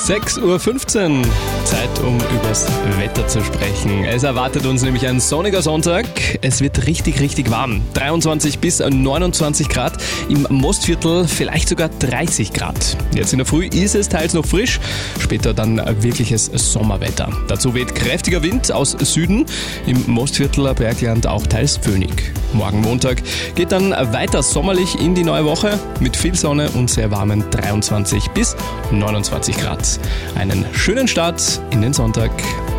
6:15 Uhr, Zeit um übers Wetter zu sprechen. Es erwartet uns nämlich ein sonniger Sonntag. Es wird richtig, richtig warm. 23 bis 29 Grad, im Mostviertel vielleicht sogar 30 Grad. Jetzt in der Früh ist es teils noch frisch, später dann wirkliches Sommerwetter. Dazu weht kräftiger Wind aus Süden, im Mostviertler Bergland auch teils föhnig. Morgen Montag geht dann weiter sommerlich in die neue Woche mit viel Sonne und sehr warmen 23 bis 29 Grad. Einen schönen Start in den Sonntag.